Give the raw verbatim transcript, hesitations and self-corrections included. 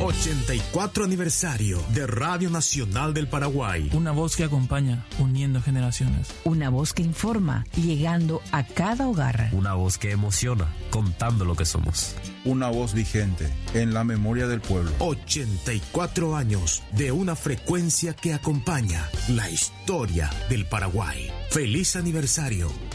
ochenta y cuatro aniversario de Radio Nacional del Paraguay. Una voz que acompaña, uniendo generaciones. Una voz que informa, llegando a cada hogar. Una voz que emociona, contando lo que somos. Una voz vigente en la memoria del pueblo. ochenta y cuatro años de una frecuencia que acompaña la historia del Paraguay. Feliz aniversario,